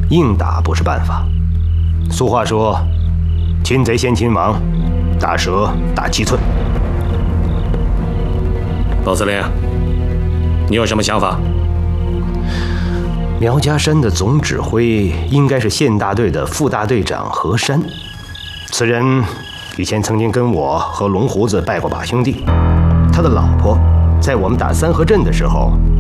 硬打不是办法。俗话说，擒贼先擒王，打蛇打七寸。 包司令，你有什么想法？ 苗家山的总指挥应该是县大队的副大队长何山，此人以前曾经跟我和龙胡子拜过把兄弟。他的老婆在我们打三河镇的时候